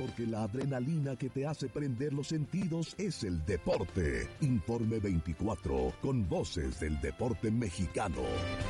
porque la adrenalina que te hace prender los sentidos es el deporte. Informe 24, con voces del deporte mexicano.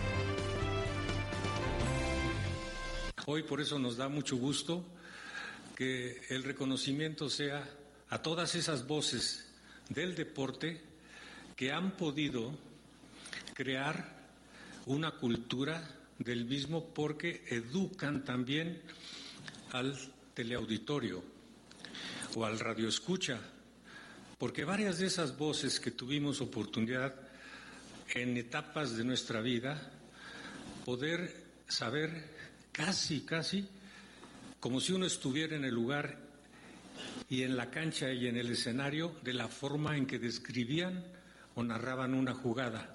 Hoy por eso nos da mucho gusto que el reconocimiento sea a todas esas voces del deporte que han podido crear una cultura del mismo, porque educan también al teleauditorio o al radioescucha, porque varias de esas voces que tuvimos oportunidad en etapas de nuestra vida poder saber casi como si uno estuviera en el lugar y en la cancha y en el escenario, de la forma en que describían o narraban una jugada.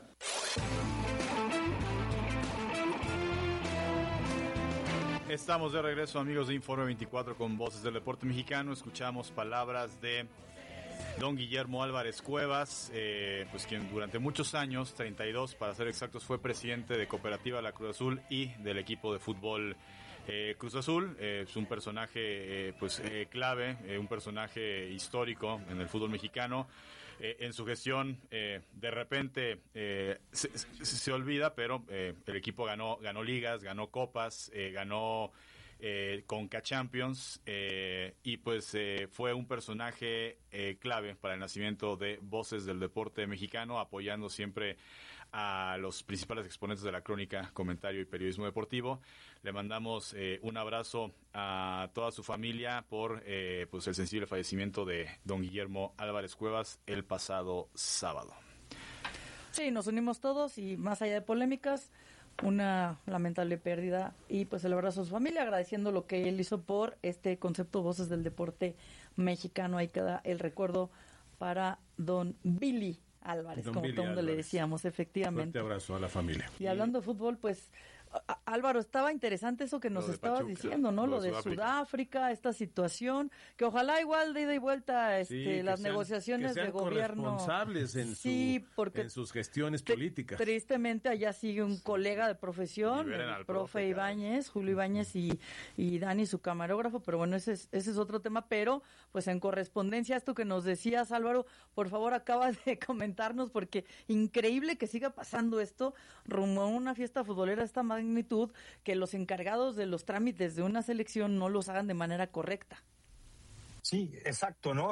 Estamos de regreso, amigos de Informe 24, con voces del deporte mexicano. Escuchamos palabras de don Guillermo Álvarez Cuevas, pues quien durante muchos años, 32 para ser exactos, fue presidente de Cooperativa La Cruz Azul y del equipo de fútbol Cruz Azul. Es un personaje clave, un personaje histórico en el fútbol mexicano. En su gestión de repente se olvida, pero el equipo ganó ligas, ganó copas, ganó Conca Champions, y pues fue un personaje clave para el nacimiento de Voces del Deporte Mexicano, apoyando siempre a los principales exponentes de la crónica, comentario y periodismo deportivo. Le mandamos un abrazo a toda su familia por pues el sensible fallecimiento de don Guillermo Álvarez Cuevas el pasado sábado. Sí, nos unimos todos y más allá de polémicas, una lamentable pérdida, y pues el abrazo a su familia, agradeciendo lo que él hizo por este concepto Voces del Deporte Mexicano. Ahí queda el recuerdo para don Billy Álvarez, don como Billy todo el mundo le decíamos, efectivamente. Fuerte abrazo a la familia. Y hablando de fútbol, pues Álvaro, estaba interesante eso que nos estabas Pachuca, diciendo, ¿no? Lo de Sudáfrica, esta situación, que ojalá igual de ida y vuelta las negociaciones de gobierno responsables en sus gestiones políticas. Tristemente allá sigue un colega de profesión, el profe Ibáñez, Julio Ibáñez y Dani, su camarógrafo, pero bueno, ese es otro tema. Pero pues en correspondencia a esto que nos decías, Álvaro, por favor acabas de comentarnos, porque increíble que siga pasando esto rumbo a una fiesta futbolera esta magnitud, que los encargados de los trámites de una selección no los hagan de manera correcta. Sí, exacto, ¿no?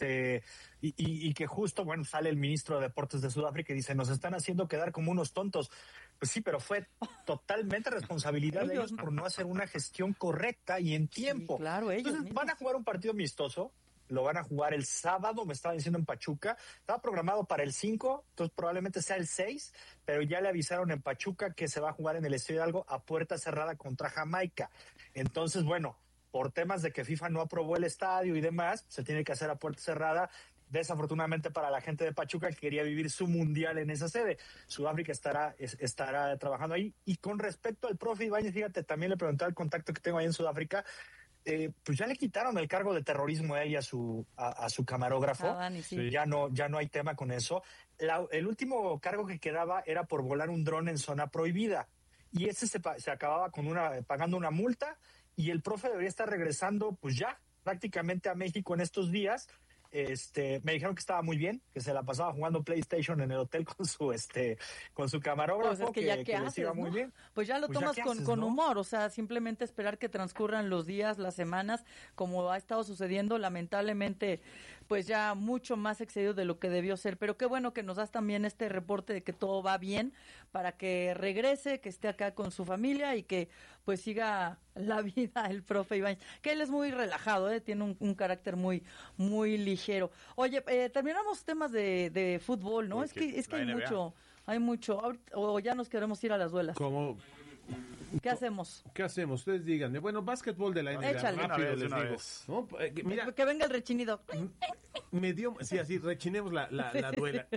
Y que justo, bueno, sale el ministro de Deportes de Sudáfrica y dice, nos están haciendo quedar como unos tontos. Pues sí, pero fue totalmente responsabilidad de ellos por no hacer una gestión correcta y en tiempo. Sí, claro, ellos Entonces, mismos. van a jugar un partido amistoso, lo van a jugar el sábado, me estaba diciendo, en Pachuca. Estaba programado para el 5, entonces probablemente sea el 6, pero ya le avisaron en Pachuca que se va a jugar en el Estadio Hidalgo a puerta cerrada contra Jamaica. Entonces, bueno, por temas de que FIFA no aprobó el estadio y demás, se tiene que hacer a puerta cerrada. Desafortunadamente para la gente de Pachuca, que quería vivir su mundial en esa sede. Sudáfrica estará trabajando ahí. Y con respecto al profe Ibáñez, fíjate, también le pregunté al contacto que tengo ahí en Sudáfrica, pues ya le quitaron el cargo de terrorismo a él y a su camarógrafo. Dani, sí. Ya no hay tema con eso. El último cargo que quedaba era por volar un dron en zona prohibida, y ese se acababa con pagando una multa, y el profe debería estar regresando pues ya prácticamente a México en estos días. Me dijeron que estaba muy bien, que se la pasaba jugando PlayStation en el hotel con su camarógrafo, pues es que ya que haces, iba muy ¿no? bien. Pues ya lo Pues tomas ya con humor, o sea, simplemente esperar que transcurran los días, las semanas, como ha estado sucediendo, lamentablemente, pues ya mucho más excedido de lo que debió ser. Pero qué bueno que nos das también este reporte de que todo va bien, para que regrese, que esté acá con su familia y que pues siga la vida el profe Ibáñez, que él es muy relajado, tiene un carácter muy ligero. Oye, terminamos temas de fútbol, ¿no? Porque Es que hay mucho, o ya nos queremos ir a las duelas. ¿Qué hacemos? ¿Qué hacemos? Ustedes díganme. Bueno, básquetbol de la NBA. Échale. Rápido les Una digo. vez. ¿No? Mira, Que venga el rechinido. me dio, sí, así rechinemos la duela.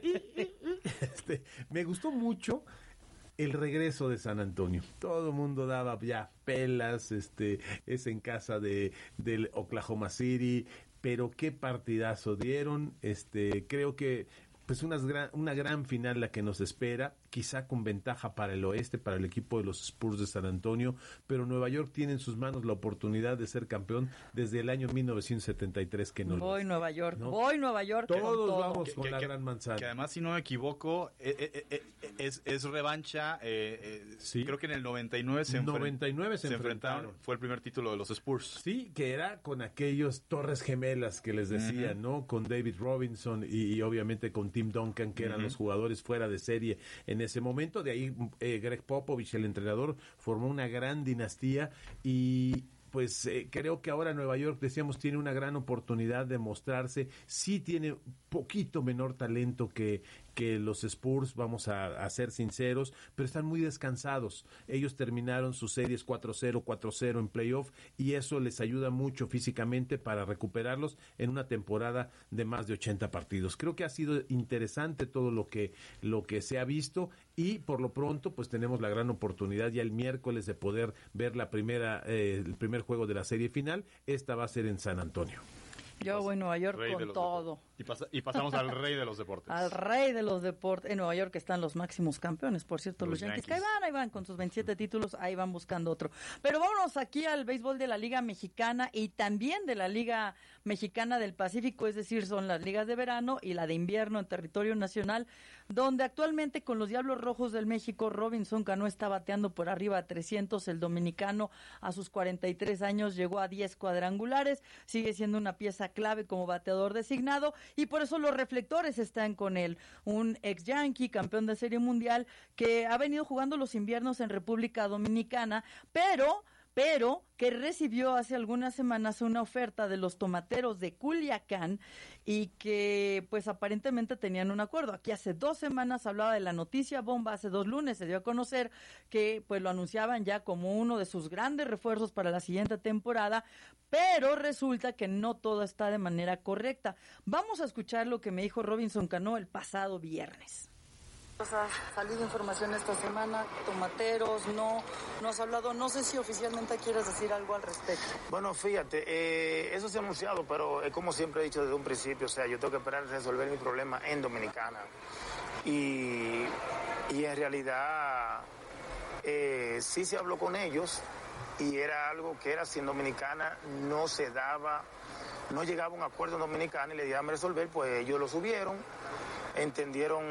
Me gustó mucho el regreso de San Antonio. Todo el mundo daba ya pelas, es en casa del Oklahoma City, pero qué partidazo dieron. Creo que pues una gran final la que nos espera. quizá con ventaja para el oeste, para el equipo de los Spurs de San Antonio, pero Nueva York tiene en sus manos la oportunidad de ser campeón desde el año 1973 que no lo Voy es, Nueva York, ¿no? voy Nueva York. Todos vamos con la gran manzana. Que además, si no me equivoco, es revancha. Sí. Creo que en el 99 se enfrentaron. Fue el primer título de los Spurs. Sí, que era con aquellos torres gemelas que les decía, ¿no? Con David Robinson y obviamente con Tim Duncan, que eran los jugadores fuera de serie en ese momento. De ahí Greg Popovich, el entrenador, formó una gran dinastía y pues creo que ahora Nueva York, decíamos, tiene una gran oportunidad de mostrarse. Sí tiene poquito menor talento que los Spurs, vamos a ser sinceros, pero están muy descansados. Ellos terminaron sus series 4-0, 4-0 en playoff y eso les ayuda mucho físicamente para recuperarlos en una temporada de más de 80 partidos. Creo que ha sido interesante todo lo que se ha visto y por lo pronto pues tenemos la gran oportunidad ya el miércoles de poder ver el primer juego de la serie final. Esta va a ser en San Antonio. Yo voy a Nueva York con todo. Y pasamos al rey de los deportes. Al rey de los deportes. En Nueva York están los máximos campeones, por cierto, los Yankees. Que ahí van con sus 27 títulos, ahí van buscando otro. Pero vámonos aquí al béisbol de la Liga Mexicana y también de la Liga Mexicana del Pacífico, es decir, son las ligas de verano y la de invierno en territorio nacional, donde actualmente con los Diablos Rojos del México, Robinson Cano está bateando por arriba a 300, el dominicano a sus 43 años llegó a 10 cuadrangulares, sigue siendo una pieza clave como bateador designado y por eso los reflectores están con él, un ex Yankee, campeón de Serie Mundial, que ha venido jugando los inviernos en República Dominicana, pero que recibió hace algunas semanas una oferta de los Tomateros de Culiacán y que pues aparentemente tenían un acuerdo. Aquí hace 2 semanas hablaba de la noticia bomba, hace 2 lunes se dio a conocer que pues lo anunciaban ya como uno de sus grandes refuerzos para la siguiente temporada, pero resulta que no todo está de manera correcta. Vamos a escuchar lo que me dijo Robinson Cano el pasado viernes. Ha salido información esta semana, Tomateros, no has hablado, no sé si oficialmente quieres decir algo al respecto. Bueno, fíjate, eso se ha anunciado, pero es como siempre he dicho desde un principio, o sea, yo tengo que esperar a resolver mi problema en Dominicana. Y en realidad sí se habló con ellos y era algo que era si en Dominicana no se daba, no llegaba a un acuerdo en Dominicana y le dieron a resolver, pues ellos lo subieron, entendieron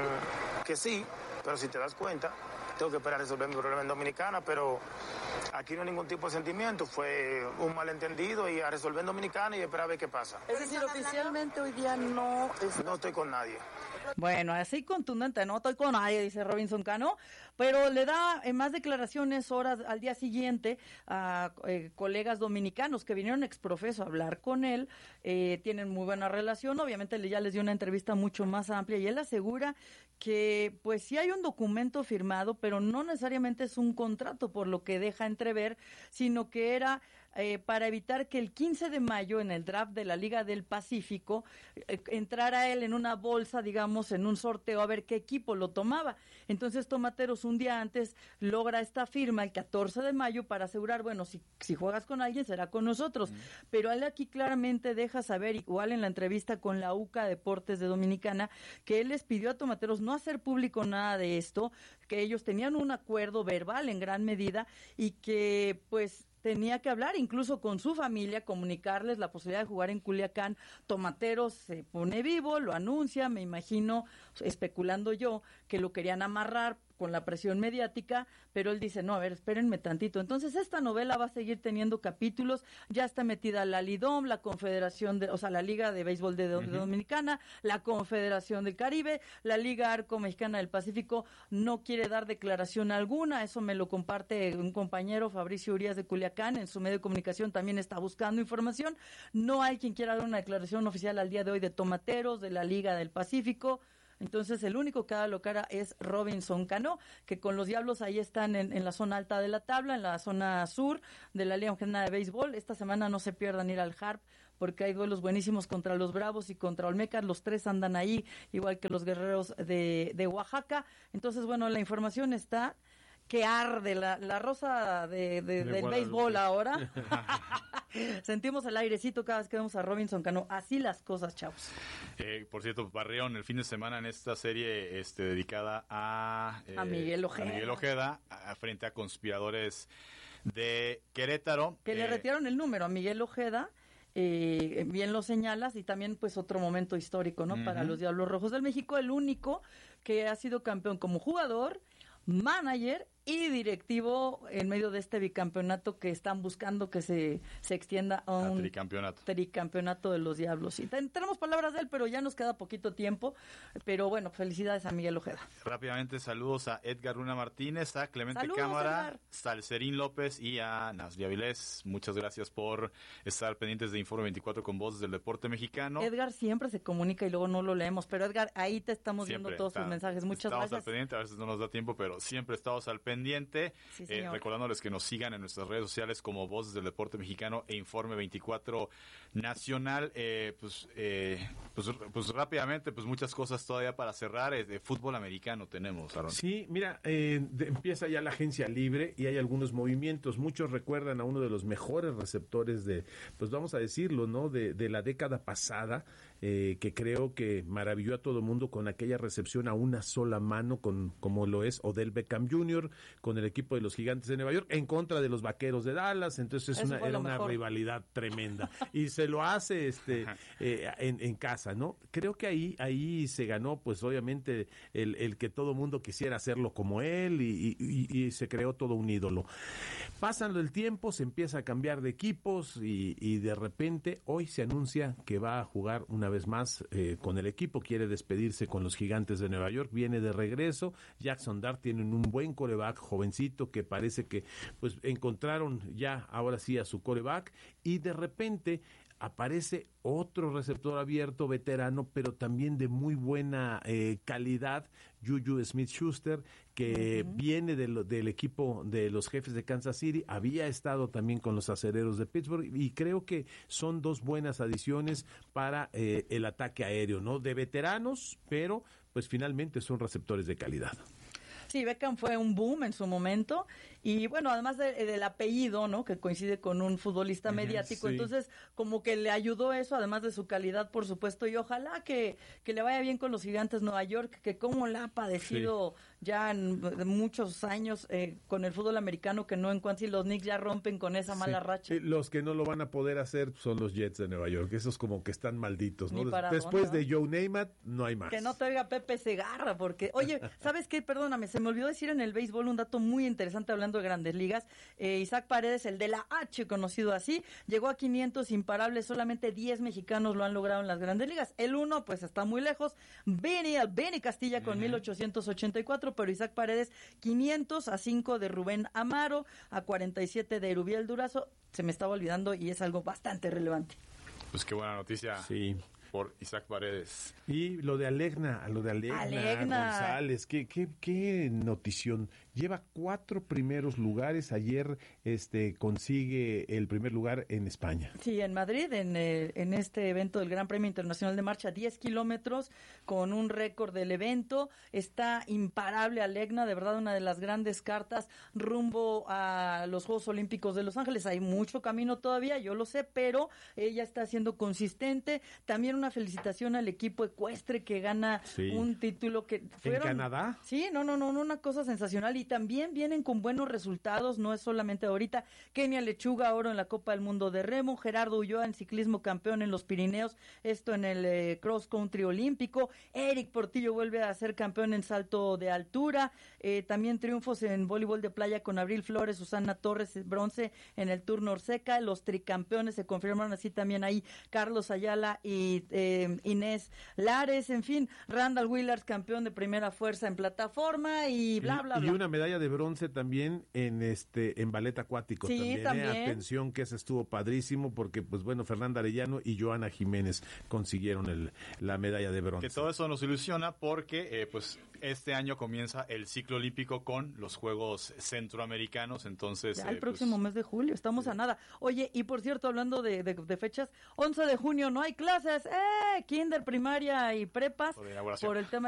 que sí, pero si te das cuenta, tengo que esperar a resolver mi problema en Dominicana, pero aquí no hay ningún tipo de sentimiento, fue un malentendido y a resolver en Dominicana y esperar a ver qué pasa. Es decir, oficialmente hoy día no estoy con nadie. Bueno, así contundente, no estoy con nadie, dice Robinson Cano, pero le da más declaraciones horas al día siguiente a colegas dominicanos que vinieron exprofeso a hablar con él, tienen muy buena relación, obviamente ya les dio una entrevista mucho más amplia y él asegura que pues sí hay un documento firmado, pero no necesariamente es un contrato por lo que deja entrever, sino que era para evitar que el 15 de mayo en el draft de la Liga del Pacífico entrara él en una bolsa, digamos, en un sorteo a ver qué equipo lo tomaba. Entonces Tomateros un día antes logra esta firma el 14 de mayo para asegurar, bueno, si juegas con alguien será con nosotros. Pero él aquí claramente deja saber, igual en la entrevista con la UCA Deportes de Dominicana, que él les pidió a Tomateros no hacer público nada de esto, que ellos tenían un acuerdo verbal en gran medida y que pues tenía que hablar incluso con su familia, comunicarles la posibilidad de jugar en Culiacán. Tomateros se pone vivo, lo anuncia, me imagino, especulando yo, que lo querían amarrar con la presión mediática, pero él dice, no, a ver, espérenme tantito. Entonces esta novela va a seguir teniendo capítulos, ya está metida la LIDOM, la Confederación la Liga de Béisbol de Dominicana, la Confederación del Caribe, la Liga Arco Mexicana del Pacífico no quiere dar declaración alguna, eso me lo comparte un compañero, Fabricio Urias de Culiacán, en su medio de comunicación también está buscando información, no hay quien quiera dar una declaración oficial al día de hoy de Tomateros, de la Liga del Pacífico. Entonces el único que da lo cara es Robinson Cano, que con los Diablos ahí están en la zona alta de la tabla, en la zona sur de la Liga Mexicana de Béisbol. Esta semana no se pierdan ir al Harp porque hay duelos buenísimos contra los Bravos y contra Olmecas, los 3 andan ahí, igual que los Guerreros de Oaxaca. Entonces, bueno, la información está que arde, la rosa del béisbol ahora. Sentimos el airecito cada vez que vemos a Robinson Cano. Así las cosas, chavos. Por cierto, Barreón el fin de semana en esta serie dedicada a Miguel Ojeda. A Miguel Ojeda, frente a conspiradores de Querétaro. Que le retiraron el número a Miguel Ojeda. Bien lo señalas, y también pues otro momento histórico, ¿no? Para los Diablos Rojos del México, el único que ha sido campeón como jugador, manager y directivo en medio de este bicampeonato que están buscando que se extienda a un tricampeonato de los Diablos. Y tenemos palabras de él, pero ya nos queda poquito tiempo. Pero bueno, felicidades a Miguel Ojeda. Rápidamente, saludos a Edgar Luna Martínez, a Clemente Saludos, Cámara, Edgar. Salcerín López y a Nasli Avilés. Muchas gracias por estar pendientes de Informe 24 con Voces del Deporte Mexicano. Edgar siempre se comunica y luego no lo leemos, pero Edgar, ahí te estamos viendo todos sus mensajes. Muchas gracias. Estamos al pendiente, a veces no nos da tiempo, pero siempre estamos al pendiente. Sí, Recordándoles que nos sigan en nuestras redes sociales como Voces del Deporte Mexicano e Informe 24 Nacional. Pues rápidamente, pues muchas cosas todavía para cerrar. De fútbol americano tenemos, Aaron. Sí, mira, empieza ya la agencia libre y hay algunos movimientos. Muchos recuerdan a uno de los mejores receptores pues vamos a decirlo, ¿no? De la década pasada, que creo que maravilló a todo mundo con aquella recepción a una sola mano, como lo es Odell Beckham Jr., con el equipo de los Gigantes de Nueva York, en contra de los Vaqueros de Dallas. Entonces era una rivalidad tremenda. Y se lo hace en casa, ¿no? Creo que ahí se ganó, pues obviamente, el que todo mundo quisiera hacerlo como él, y se creó todo un ídolo. Pasando el tiempo, se empieza a cambiar de equipos y de repente hoy se anuncia que va a jugar una vez más con el equipo, quiere despedirse con los Gigantes de Nueva York, viene de regreso. Jackson Dart tienen un buen quarterback jovencito que parece que pues encontraron ya ahora sí a su quarterback, y de repente aparece otro receptor abierto veterano, pero también de muy buena calidad, Juju Smith-Schuster, que viene del equipo de los Jefes de Kansas City, había estado también con los Acereros de Pittsburgh, y creo que son dos buenas adiciones para el ataque aéreo, ¿no? De veteranos, pero pues finalmente son receptores de calidad. Sí, Beckham fue un boom en su momento, y bueno, además del apellido, ¿no? Que coincide con un futbolista mediático, sí. Entonces como que le ayudó eso, además de su calidad, por supuesto, y ojalá que le vaya bien con los Gigantes Nueva York, que como la ha padecido ya en muchos años con el fútbol americano, que no encuentra, y los Knicks ya rompen con esa mala racha. Los que no lo van a poder hacer son los Jets de Nueva York, esos como que están malditos, ¿no? Después de Joe Namath, no hay más. Que no te oiga Pepe Segarra, porque, oye, ¿sabes qué? Perdóname, se me olvidó decir en el béisbol un dato muy interesante hablando de Grandes Ligas. Isaac Paredes, el de la H, conocido así, llegó a 500 imparables, solamente 10 mexicanos lo han logrado en las Grandes Ligas. El uno, pues está muy lejos, Benny Castilla con 1884, pero Isaac Paredes 500, a 5 de Rubén Amaro, a 47 de Erubiel Durazo. Se me estaba olvidando y es algo bastante relevante. Pues qué buena noticia. Sí. Por Isaac Paredes. Y lo de Alegna González, qué notición. Lleva 4 primeros lugares. Ayer consigue el primer lugar en España. Sí, en Madrid, en este evento del Gran Premio Internacional de Marcha, 10 kilómetros, con un récord del evento. Está imparable Alegna, de verdad una de las grandes cartas rumbo a los Juegos Olímpicos de Los Ángeles. Hay mucho camino todavía, yo lo sé, pero ella está siendo consistente. También una felicitación al equipo ecuestre que gana un título que fueron... ¿En Canadá? Sí, no, una cosa sensacional, y también vienen con buenos resultados, no es solamente ahorita. Kenia Lechuga, oro en la Copa del Mundo de Remo, Gerardo Ulloa en ciclismo, campeón en los Pirineos, esto en el cross country olímpico. Eric Portillo vuelve a ser campeón en salto de altura, también triunfos en voleibol de playa con Abril Flores, Susana Torres, bronce en el Tour Norseca. Los tricampeones se confirmaron así también ahí, Carlos Ayala y Inés Lares, en fin, Randall Willars, campeón de primera fuerza en plataforma, y bla, bla, bla. Y una medalla de bronce también en ballet acuático. Sí, también. Atención, que ese estuvo padrísimo, porque pues bueno, Fernanda Arellano y Joana Jiménez consiguieron la medalla de bronce. Que todo eso nos ilusiona porque pues este año comienza el ciclo olímpico con los Juegos Centroamericanos, entonces... Ya el próximo mes de julio, estamos a nada. Oye, y por cierto, hablando de fechas, 11 de junio no hay clases, kinder, primaria y prepas, por el tema